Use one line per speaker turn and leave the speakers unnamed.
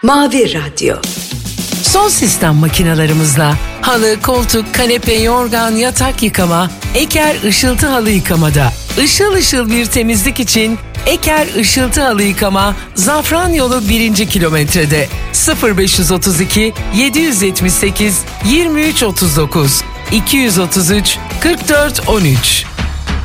Mavi Radyo.
Son sistem makinalarımızla halı, koltuk, kanepe, yorgan, yatak yıkama, Eker ışıltı halı yıkamada. Işıl ışıl bir temizlik için Eker ışıltı halı yıkama Zafranyolu 1. kilometrede 0532 778 2339 233 44 13.